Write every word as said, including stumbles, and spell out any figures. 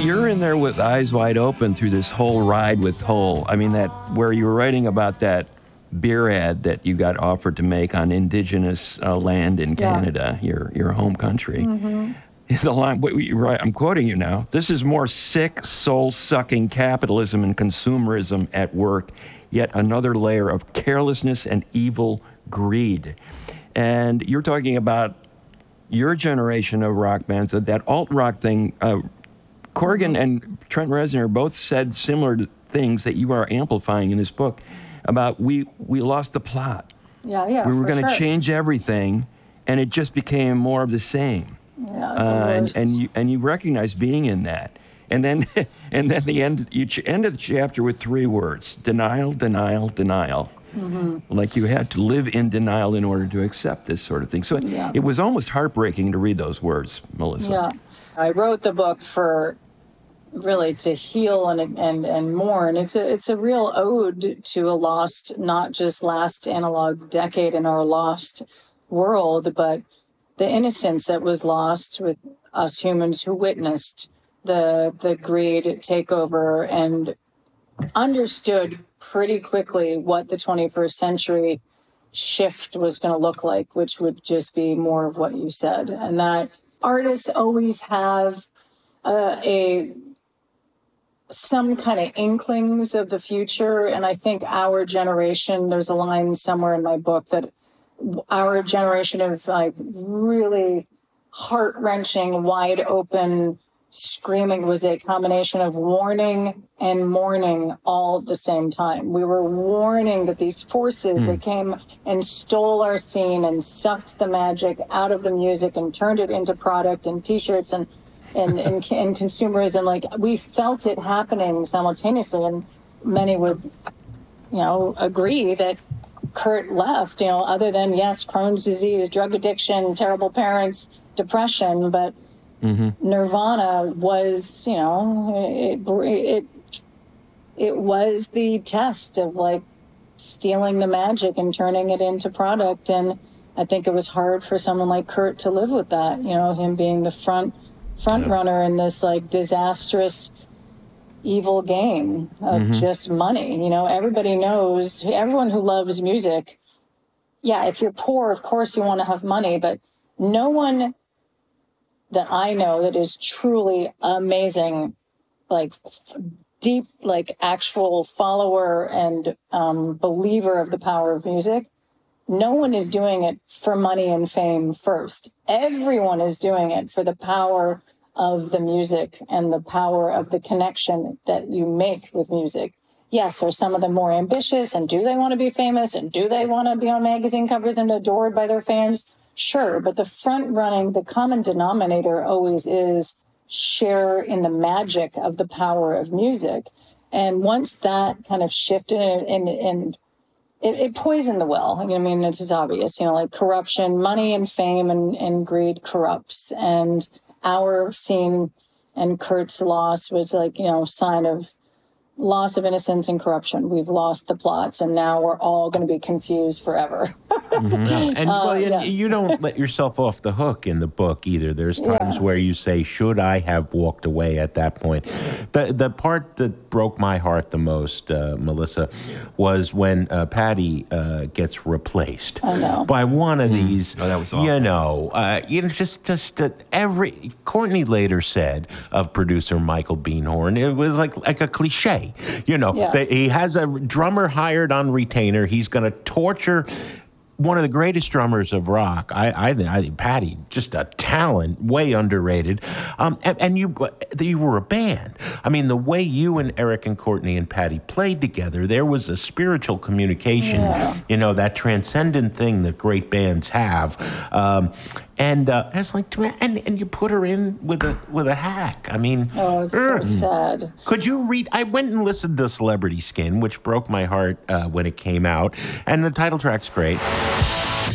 you're in there with eyes wide open through this whole ride with Hole. I mean, that where you were writing about that beer ad that you got offered to make on indigenous uh, land in Canada, yeah. your your home country. Mm-hmm. The line, right, I'm quoting you now. This is more sick, soul-sucking capitalism and consumerism at work, yet another layer of carelessness and evil greed. And you're talking about your generation of rock bands, that alt-rock thing. Uh, Corgan and Trent Reznor both said similar things that you are amplifying in this book about we, we lost the plot. Yeah, yeah, We were going to sure. change everything, and it just became more of the same. Yeah, uh, and, and you and you recognize being in that, and then and then the end you ch- end of the chapter with three words: denial, denial, denial. Mm-hmm. Like you had to live in denial in order to accept this sort of thing. So yeah. it, it was almost heartbreaking to read those words, Melissa. Yeah, I wrote the book for really to heal and and and mourn. It's a it's a real ode to a lost, not just last analog decade in our lost world, but the innocence that was lost with us humans who witnessed the the greed take over and understood pretty quickly what the twenty-first century shift was going to look like, which would just be more of what you said. And that artists always have uh, a some kind of inklings of the future. And I think our generation, there's a line somewhere in my book that our generation of like really heart-wrenching, wide open screaming was a combination of warning and mourning all at the same time. We were warning that these forces mm. that came and stole our scene and sucked the magic out of the music and turned it into product and t-shirts and and, and, and consumerism, like we felt it happening simultaneously. And many would, you know, agree that Kurt left, you know, other than, yes, Crohn's disease, drug addiction, terrible parents, depression, but mm-hmm. Nirvana was, you know, it, it it was the test of like stealing the magic and turning it into product. And I think it was hard for someone like Kurt to live with that, you know, him being the front front yeah. runner in this like disastrous evil game of mm-hmm. just money. You know, everybody knows, everyone who loves music, yeah, if you're poor, of course you want to have money, but no one that I know that is truly amazing, like deep, like actual follower and um, believer of the power of music, no one is doing it for money and fame first. Everyone is doing it for the power of the music and the power of the connection that you make with music. Yes, are some of them more ambitious, and do they want to be famous, and do they want to be on magazine covers and adored by their fans? Sure, but the front running, the common denominator always is share in the magic of the power of music. And once that kind of shifted and, and, and it, it poisoned the well. I mean, it's, it's obvious, you know, like corruption, money and fame and, and greed corrupts. And our scene and Kurt's loss was like, you know, sign of loss of innocence and corruption. We've lost the plot, and now we're all going to be confused forever. mm-hmm. no, and, well, uh, and yeah. you don't let yourself off the hook in the book either. There's times yeah. where you say, should I have walked away at that point? The the part that broke my heart the most, uh, Melissa, was when uh, Patty uh, gets replaced by one of mm. these, oh, that was awful. you know, uh, you know, just, just uh, every, Courtney later said of producer Michael Beinhorn, it was like, like a cliche. You know, yeah. that he has a drummer hired on retainer. He's going to torture one of the greatest drummers of rock. I, I, I think Patty, just a talent, way underrated. Um, and, and you, you were a band. I mean, the way you and Eric and Courtney and Patty played together, there was a spiritual communication. Yeah. You know, that transcendent thing that great bands have. Um, and uh, it's like, and and you put her in with a with a hack. I mean, oh, it's so uh, sad. Could you read? I went and listened to Celebrity Skin, which broke my heart uh, when it came out, and the title track's great.